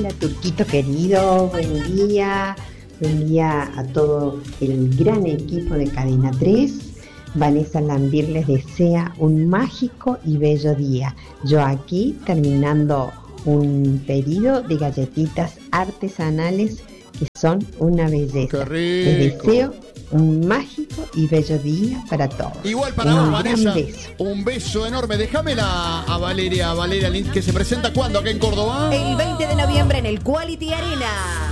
Hola, Turquito querido, buen día. Buen día a todo el gran equipo de Cadena 3. Vanessa Lambir les desea un mágico y bello día. Yo aquí terminando un pedido de galletitas artesanales que son una belleza. Les deseo un mágico y bello día para todos. Igual para vos, Vanessa. Beso. Un beso enorme. Déjamela a Valeria Lind, que se presenta ¿cuándo acá en Córdoba? El 20 de noviembre en el Quality Arena.